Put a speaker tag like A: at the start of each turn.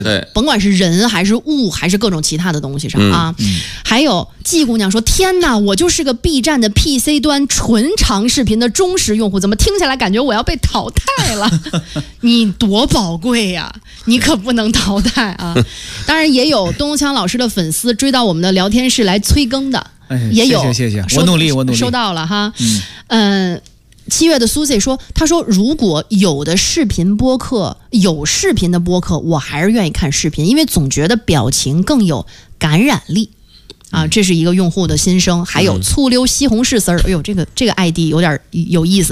A: 对，
B: 甭管是人还是物还是各种其他的东西上啊。还有季姑娘说：“天哪，我就是个 B 站的 PC 端纯长视频的忠实用户，怎么听起来感觉我要被淘汰了？你多宝贵呀，你可不能淘汰啊！”当然，也有东强老师的粉丝追到我们的聊天室来催更的，也有，
C: 谢谢，我努力，
B: 收到了哈。7月的 Susie 说：“他说如果有视频的播客，我还是愿意看视频，因为总觉得表情更有感染力。”啊，这是一个用户的心声。还有醋溜西红柿丝儿，哎呦，这个 ID 有点有意思。